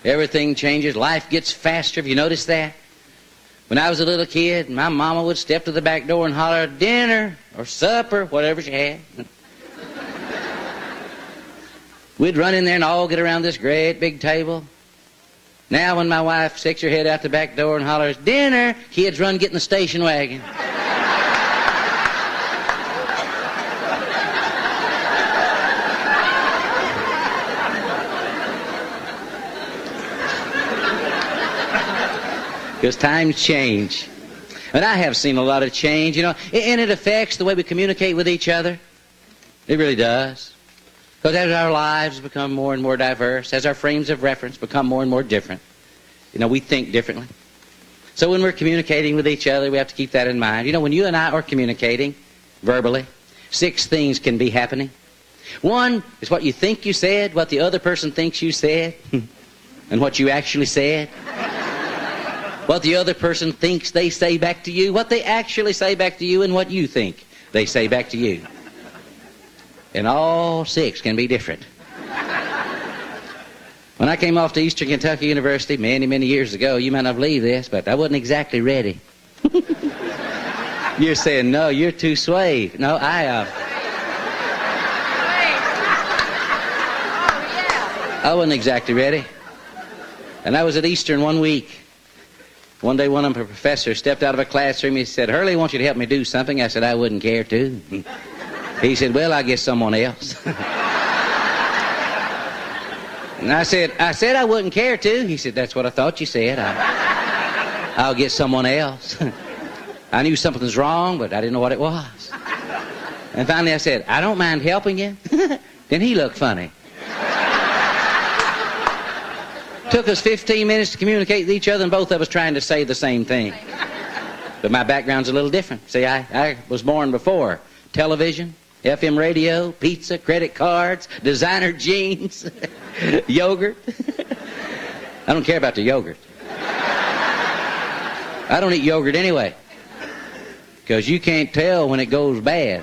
Everything changes. Life gets faster. Have you noticed that? When I was a little kid, my mama would step to the back door and holler, dinner or supper, whatever she had. We'd run in there and all get around this great big table. Now when my wife sticks her head out the back door and hollers, dinner, kids run get in the station wagon. Because times change. And I have seen a lot of change, you know, and it affects the way we communicate with each other. It really does. Because as our lives become more and more diverse, as our frames of reference become more and more different, you know, we think differently. So when we're communicating with each other, we have to keep that in mind. You know, when you and I are communicating verbally, 6 things can be happening. 1 is what you think you said, what the other person thinks you said, and what you actually said. What the other person thinks they say back to you, what they actually say back to you, and what you think they say back to you. And all 6 can be different. When I came off to Eastern Kentucky University many, many years ago, you might not believe this, but I wasn't exactly ready. You're saying, no, you're too suave. No, I wasn't exactly ready. And I was at Eastern one week. One day one of my professors stepped out of a classroom. He said, Hurley, I want you to help me do something. I said, I wouldn't care to. He said, well, I guess someone else. And I said I wouldn't care to. He said, that's what I thought you said. I'll get someone else. I knew something was wrong, but I didn't know what it was. And finally I said, I don't mind helping you. Then he looked funny. Took us 15 minutes to communicate with each other, and both of us trying to say the same thing. But my background's a little different. See, I was born before television, FM radio, pizza, credit cards, designer jeans, yogurt. I don't care about the yogurt. I don't eat yogurt anyway, because you can't tell when it goes bad.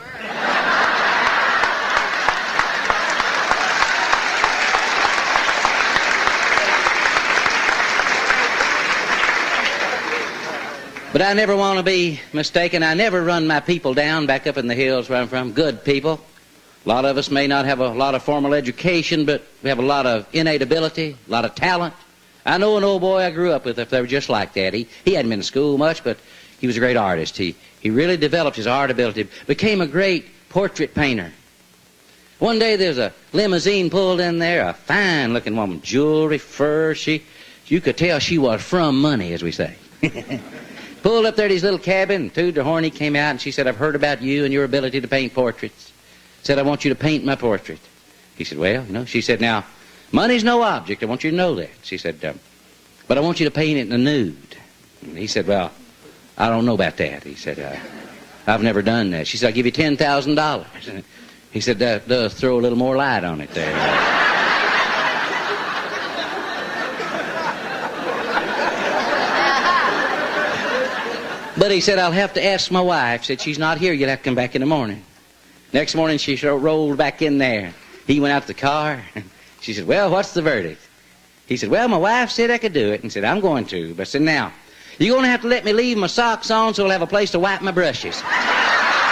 But I never want to be mistaken. I never run my people down back up in the hills where I'm from. Good people. A lot of us may not have a lot of formal education, but we have a lot of innate ability, a lot of talent. I know an old boy I grew up with, if they were just like that. He hadn't been to school much, but he was a great artist. He really developed his art ability, became a great portrait painter. One day there's a limousine pulled in there, a fine-looking woman, jewelry, fur. You could tell she was from money, as we say. Pulled up there to his little cabin, and tooted her horn. He came out, and she said, I've heard about you and your ability to paint portraits. Said, I want you to paint my portrait. He said, well, you know. She said, now, money's no object. I want you to know that. She said, but I want you to paint it in a nude. And he said, well, I don't know about that. He said, I've never done that. She said, I'll give you $10,000. He said, that does throw a little more light on it there. But he said, I'll have to ask my wife. Said, she's not here. You'll have to come back in the morning. Next morning, she rolled back in there. He went out to the car. She said, well, what's the verdict? He said, well, my wife said I could do it. And said, I'm going to. But I said, now, you're going to have to let me leave my socks on so I'll have a place to wipe my brushes.